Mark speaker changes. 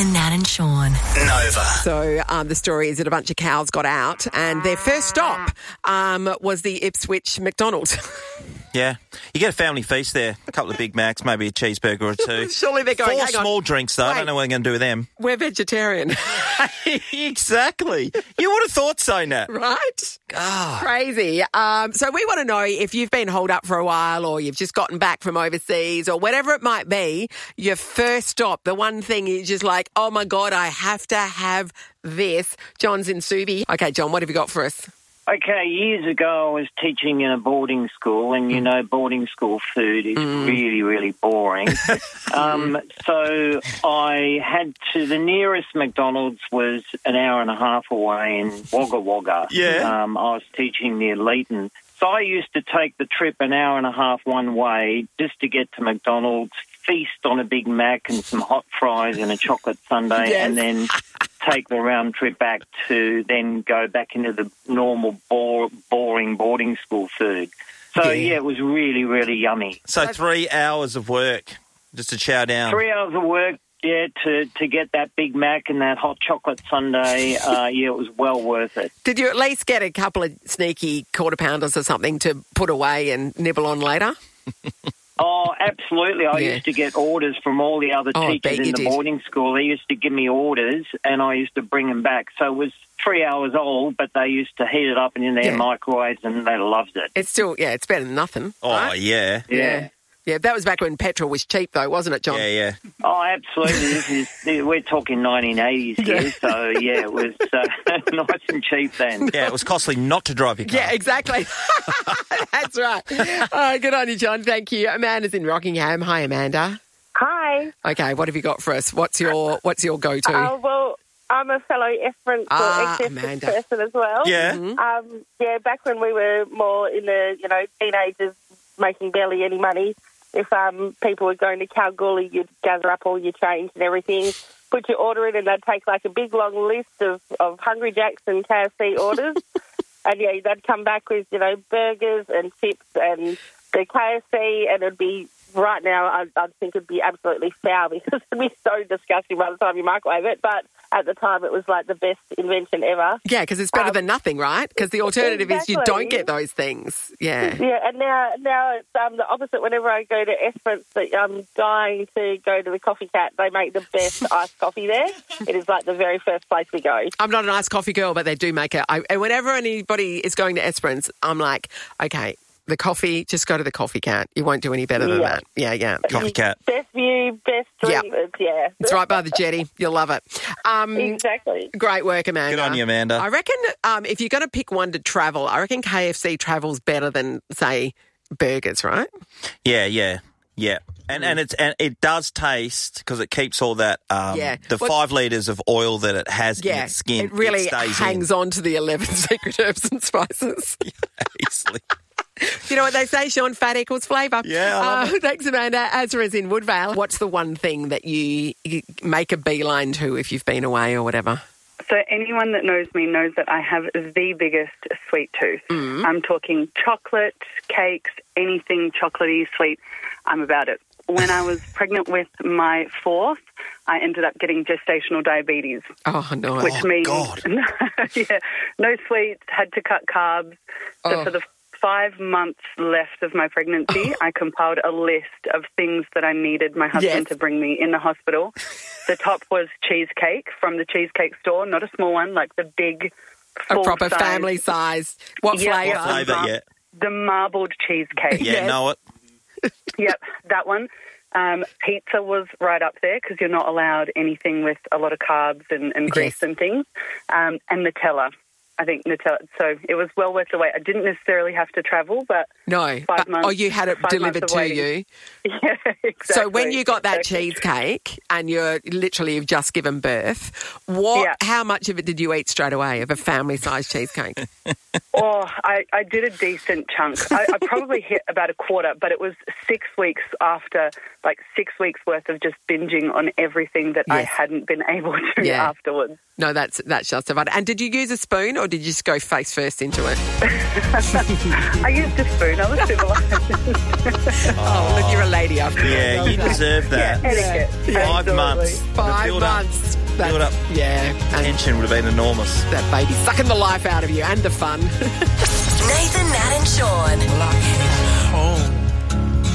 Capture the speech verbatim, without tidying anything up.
Speaker 1: and Nat and Sean.
Speaker 2: Nova.
Speaker 3: So um, the story is that a bunch of cows got out and their first stop um, was the Ipswich McDonald's.
Speaker 4: Yeah. You get a family feast there. A couple of Big Macs, maybe a cheeseburger or two.
Speaker 3: Surely they're going,
Speaker 4: Four
Speaker 3: hang on.
Speaker 4: small drinks, though. I
Speaker 3: Wait.
Speaker 4: don't know what they're going to do with them.
Speaker 3: We're vegetarian.
Speaker 4: Exactly. You would have thought so, Nat.
Speaker 3: Right?
Speaker 4: Ah.
Speaker 3: Crazy. Um, so we want to know if you've been holed up for a while or you've just gotten back from overseas or whatever it might be, your first stop, the one thing you're just like, oh, my God, I have to have this. John's in Subi. Okay, John, what have you got for us?
Speaker 5: Okay, years ago I was teaching in a boarding school, and you know boarding school food is
Speaker 3: Mm.
Speaker 5: really, really boring. um, so I had to, the nearest McDonald's was an hour and a half away in Wagga Wagga.
Speaker 4: Yeah.
Speaker 5: Um, I was teaching near Leeton. So I used to take the trip an hour and a half one way just to get to McDonald's, feast on a Big Mac and some hot fries and a chocolate sundae,
Speaker 3: Yes.
Speaker 5: and then take the round trip back to then go back into the normal bore, boring boarding school food. So,
Speaker 4: Yeah.
Speaker 5: yeah, it was really, really yummy.
Speaker 4: So three hours of work just to chow down.
Speaker 5: Three hours of work, yeah, to, to get that Big Mac and that hot chocolate sundae. uh, yeah, it was well worth it.
Speaker 3: Did you at least get a couple of sneaky quarter pounders or something to put away and nibble on later?
Speaker 5: Oh, absolutely. I
Speaker 3: Yeah.
Speaker 5: used to get orders from all the other
Speaker 3: Oh, I bet
Speaker 5: teachers
Speaker 3: you
Speaker 5: in the
Speaker 3: did.
Speaker 5: boarding school. They used to give me orders, and I used to bring them back. So it was three hours old, but they used to heat it up in their
Speaker 3: Yeah.
Speaker 5: microwaves, and they loved it.
Speaker 3: It's still, yeah, it's better than nothing.
Speaker 4: Oh,
Speaker 3: right?
Speaker 4: yeah.
Speaker 5: Yeah.
Speaker 3: Yeah, that was back when petrol was cheap, though, wasn't it, John?
Speaker 4: Yeah, yeah.
Speaker 5: Oh, absolutely. This is we're talking nineteen eighties here, so yeah, it was uh, nice and cheap then.
Speaker 4: Yeah, it was costly not to drive your car.
Speaker 3: Yeah, exactly. That's right. Oh, good on you, John. Thank you. Amanda's in Rockingham. Hi, Amanda.
Speaker 6: Hi.
Speaker 3: Okay, what have you got for us? What's your What's your go-to?
Speaker 6: Uh, well, I'm a fellow Efference
Speaker 3: Ah,
Speaker 6: or ex-Efference
Speaker 3: Amanda.
Speaker 6: person as well.
Speaker 4: Yeah.
Speaker 6: Um, yeah, back when we were more in the, you know, teenagers making barely any money, if um, people were going to Kalgoorlie, you'd gather up all your change and everything, put your order in, and they'd take like a big long list of, of Hungry Jacks and K F C orders. And, yeah, they'd come back with, you know, burgers and chips and the K F C, and it'd be, right now, I, I think it'd be absolutely foul because it'd be so disgusting by the time you microwave it. But at the time, it was like the best invention ever.
Speaker 3: Yeah, because it's better
Speaker 6: Um,
Speaker 3: than nothing, right? Because the alternative is you
Speaker 6: exactly.
Speaker 3: don't get those things. Yeah.
Speaker 6: Yeah, and now now it's um, the opposite. Whenever I go to Esperance, that I'm dying to go to the Coffee Cat. They make the best iced coffee there. It is like the very first place we go.
Speaker 3: I'm not an iced coffee girl, but they do make it. I, and whenever anybody is going to Esperance, I'm like, okay, the coffee, just go to the Coffee Cat. You won't do any better than
Speaker 6: Yeah.
Speaker 3: that. Yeah, yeah.
Speaker 4: Coffee Cat.
Speaker 6: Best view, best drink.
Speaker 3: Yeah.
Speaker 6: It's, yeah.
Speaker 3: It's right by the jetty. You'll love it. Um,
Speaker 6: Exactly.
Speaker 3: Great work, Amanda.
Speaker 4: Good on you, Amanda.
Speaker 3: I reckon um, if you're going to pick one to travel, I reckon K F C travels better than, say, burgers, right?
Speaker 4: Yeah, yeah, yeah. And and it's and it does taste because it keeps all that um,
Speaker 3: Yeah.
Speaker 4: the
Speaker 3: Well-
Speaker 4: five litres of oil that it has in
Speaker 3: Yeah.
Speaker 4: its skin.
Speaker 3: It really
Speaker 4: stays
Speaker 3: hangs on to the eleven secret herbs and spices.
Speaker 4: in easily.
Speaker 3: You know what they say, Sean? Fat equals flavour.
Speaker 4: Yeah, I love
Speaker 3: uh, Thanks, Amanda. Azra's in Woodvale. What's the one thing that you, you make a beeline to if you've been away or whatever?
Speaker 7: So anyone that knows me knows that I have the biggest sweet tooth.
Speaker 3: Mm.
Speaker 7: I'm talking chocolate, cakes, anything chocolatey, sweet. I'm about it. When I was pregnant with my fourth, I ended up getting gestational diabetes,
Speaker 3: Oh, no.
Speaker 7: which
Speaker 4: Oh,
Speaker 7: means
Speaker 4: God.
Speaker 7: yeah, no sweets, had to cut carbs. So
Speaker 3: Oh.
Speaker 7: for the five months left of my pregnancy, I compiled a list of things that I needed my husband
Speaker 3: Yes.
Speaker 7: to bring me in the hospital. The top was cheesecake from the cheesecake store, not a small one, like the big,
Speaker 3: A proper
Speaker 7: full-size-
Speaker 3: family size. What
Speaker 7: Yeah,
Speaker 3: flavour?
Speaker 7: what
Speaker 4: Flavour,
Speaker 7: mar-
Speaker 4: yeah.
Speaker 7: The marbled cheesecake.
Speaker 4: Yeah,
Speaker 3: Yes.
Speaker 4: know it.
Speaker 7: Yep, that one. Um, pizza was right up there because you're not allowed anything with a lot of carbs and, and grease
Speaker 3: Yes.
Speaker 7: and things. Um, and Nutella. I think Nutella. So it was well worth the wait. I didn't necessarily have to travel, but
Speaker 3: No.
Speaker 7: Five
Speaker 3: Uh,
Speaker 7: months-
Speaker 3: oh, you had it
Speaker 7: five
Speaker 3: delivered
Speaker 7: months of
Speaker 3: to you.
Speaker 7: waiting. yeah, exactly.
Speaker 3: So when you got that
Speaker 7: exactly.
Speaker 3: cheesecake and you're literally you've just given birth, what?
Speaker 7: Yeah.
Speaker 3: How much of it did you eat straight away of a family-sized cheesecake?
Speaker 7: Oh, I, I did a decent chunk. I, I probably hit about a quarter, but it was six weeks after, like six weeks worth of just binging on everything that I
Speaker 3: Yes.
Speaker 7: hadn't been able to
Speaker 3: Yeah.
Speaker 7: afterwards.
Speaker 3: No, that's that's justified. And did you use a spoon or did you just go face first into it?
Speaker 7: I used a spoon. I was civilised.
Speaker 3: Oh, look, you're a lady after
Speaker 4: Yeah,
Speaker 3: all.
Speaker 4: you deserve that.
Speaker 7: Yeah, etiquette.
Speaker 4: Five
Speaker 7: Absolutely.
Speaker 4: months. The
Speaker 3: Five
Speaker 4: build up-
Speaker 3: months. That's-
Speaker 4: Build up
Speaker 3: Yeah. And
Speaker 4: tension would have been enormous.
Speaker 3: that baby sucking the life out of you and the fun.
Speaker 1: Nathan, Nat and